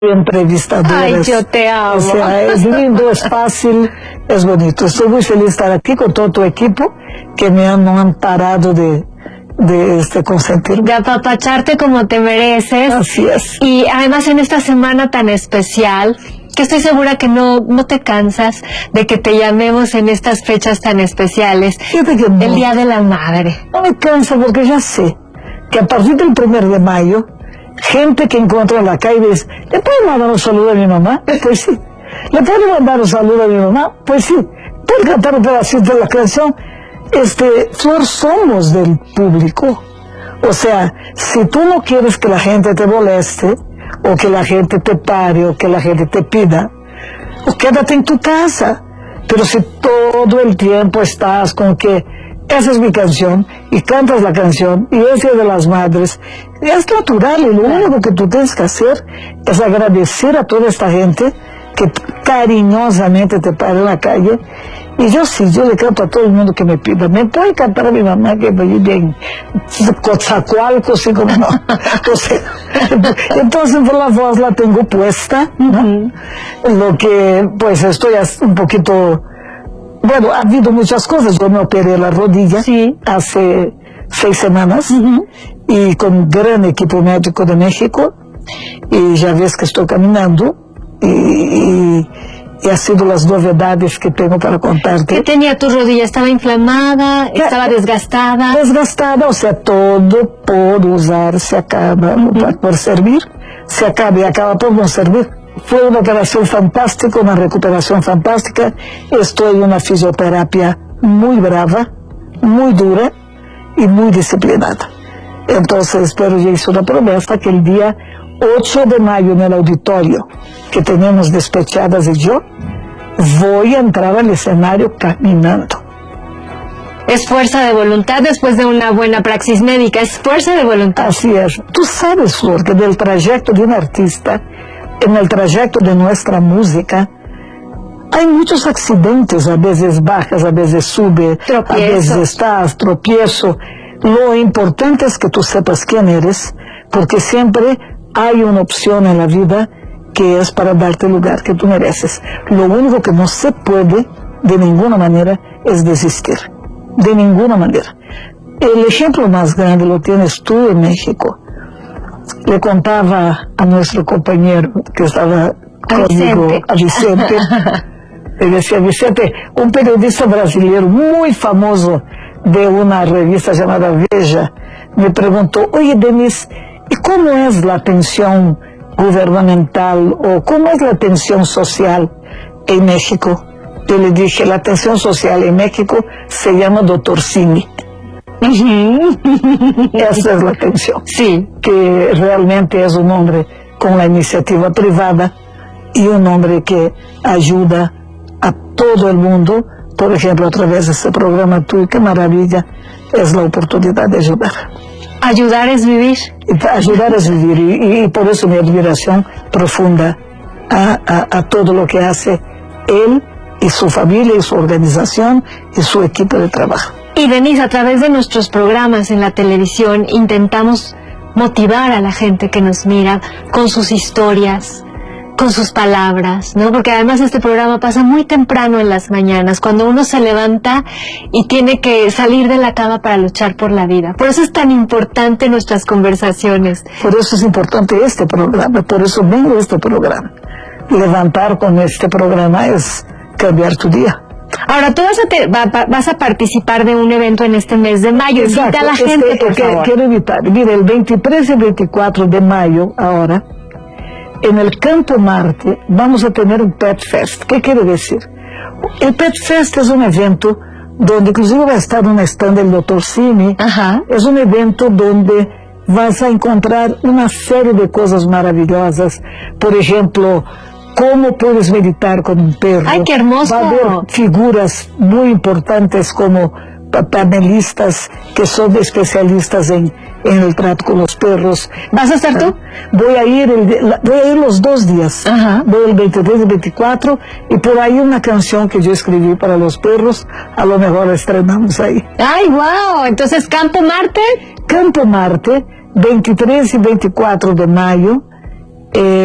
Entrevistadores. Ay, yo te amo. O sea, es lindo, es fácil, es bonito. Estoy muy feliz de estar aquí con todo tu equipo que no han parado de consentirme. De apapacharte como te mereces. Así es. Y además en esta semana tan especial, que estoy segura que no te cansas de que te llamemos en estas fechas tan especiales. Fíjate que no. El Día de la Madre. No me canso porque ya sé que a partir del 1 de mayo, gente que encuentra en la calle dice, ¿le puedo mandar un saludo a mi mamá? Pues sí. ¿Le puedo mandar un saludo a mi mamá? Pues sí. ¿Puedo cantar un pedacito de la canción? Flor, somos del público. O sea, si tú no quieres que la gente te moleste, o que la gente te pare, o que la gente te pida, pues quédate en tu casa. Pero si todo el tiempo estás con que esa es mi canción, y cantas la canción, y es Día de las Madres, es natural, y lo único que tú tienes que hacer es agradecer a toda esta gente que cariñosamente te para en la calle. Y yo le canto a todo el mundo que me pida, me puede cantar a mi mamá que vive en Coatzacoalcos, así como no. Entonces la voz la tengo puesta, ¿no? Lo que pues estoy un poquito... Bueno, ha habido muchas cosas. Yo me operé la rodilla hace 6 semanas y con un gran equipo médico de México, y ya ves que estoy caminando y ha sido las novedades que tengo para contarte. ¿Qué tenía tu rodilla? ¿Estaba inflamada? ¿Estaba desgastada? Desgastada, o sea, todo por usar se acaba, por servir, se acaba y acaba por no servir. Fue una operación fantástica, una recuperación fantástica. Estoy en una fisioterapia muy brava, muy dura y muy disciplinada. Entonces, pero yo hice una promesa que el día 8 de mayo en el auditorio que tenemos Despechadas y yo, voy a entrar al escenario caminando. Es fuerza de voluntad después de una buena praxis médica, es fuerza de voluntad. Así es. Tú sabes, Flor, que del trayecto de un artista, en el trayecto de nuestra música, hay muchos accidentes, a veces bajas, a veces sube, a veces estás, tropiezo. Lo importante es que tú sepas quién eres, porque siempre hay una opción en la vida que es para darte el lugar que tú mereces. Lo único que no se puede de ninguna manera es desistir, de ninguna manera. El ejemplo más grande lo tienes tú en México. Le contaba a nuestro compañero que estaba conmigo, a Vicente, le decía, Vicente, un periodista brasileño muy famoso de una revista llamada Veja, me preguntó, oye, Denise, ¿y cómo es la atención gubernamental o cómo es la atención social en México? Yo le dije, la atención social en México se llama Dr. Cine. Esa es la atención. Sí. Que realmente es un hombre con la iniciativa privada y un hombre que ayuda a todo el mundo, por ejemplo, a través de este programa tuyo. Qué maravilla es la oportunidad de ayudar. Ayudar es vivir. Ayudar es vivir, y por eso mi admiración profunda a todo lo que hace él y su familia y su organización y su equipo de trabajo. Y Denise, a través de nuestros programas en la televisión intentamos motivar a la gente que nos mira con sus historias, con sus palabras, ¿no? Porque además este programa pasa muy temprano en las mañanas, cuando uno se levanta y tiene que salir de la cama para luchar por la vida. Por eso es tan importante nuestras conversaciones. Por eso es importante este programa, por eso vengo a este programa. Levantar con este programa es cambiar tu día. Ahora, tú vas a participar de un evento en este mes de mayo. Exacto. Invita a la gente, por favor. Quiero invitar. Mira, el 23 y 24 de mayo, ahora, en el Campo Marte, vamos a tener un Pet Fest. ¿Qué quiere decir? El Pet Fest es un evento donde inclusive va a estar un stand del Dr. Cine. Es un evento donde vas a encontrar una serie de cosas maravillosas. Por ejemplo, cómo puedes meditar con un perro. ¡Ay, qué hermoso! Va a haber figuras muy importantes como panelistas que son especialistas en el trato con los perros. ¿Vas a estar tú? Voy a ir los 2 días. Voy el 23 y 24, y por ahí una canción que yo escribí para los perros, a lo mejor la estrenamos ahí. ¡Ay, wow! Entonces, Campo Marte. Campo Marte, 23 y 24 de mayo.